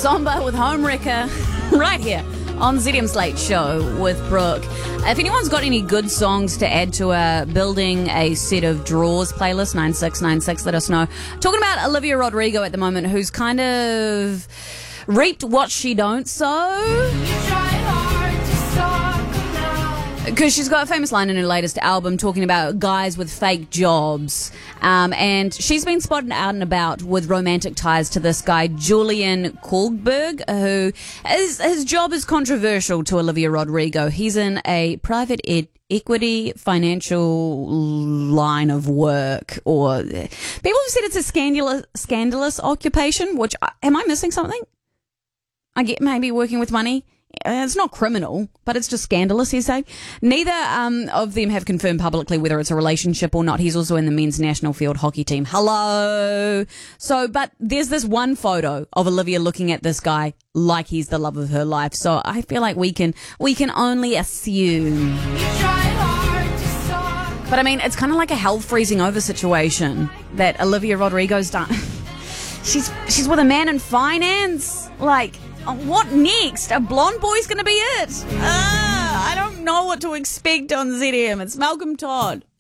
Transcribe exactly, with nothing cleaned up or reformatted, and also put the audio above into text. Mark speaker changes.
Speaker 1: Somber with Homewrecker right here on Z D M's Late Show with Brooke. If anyone's got any good songs to add to a Building a Set of Drawers playlist, nine six nine six, let us know. Talking about Olivia Rodrigo at the moment, who's kind of reaped what she don't sow. Because she's got a famous line in her latest album talking about guys with fake jobs. Um, and she's been spotted out and about with romantic ties to this guy, Julian Kohlberg, who is, his job is controversial to Olivia Rodrigo. He's in a private ed- equity financial line of work, or people have said it's a scandalous, scandalous occupation, which, am I missing something? I get maybe working with money. It's not criminal, but it's just scandalous, you say. Neither um, of them have confirmed publicly whether it's a relationship or not. He's also in the men's national field hockey team. Hello. So, but there's this one photo of Olivia looking at this guy like he's the love of her life. So I feel like we can we can only assume. But I mean, it's kind of like a hell freezing over situation that Olivia Rodrigo's done. she's she's with a man in finance, like. What next? A blonde boy's going to be it? Uh, I don't know what to expect on Z D M. It's Malcolm Todd.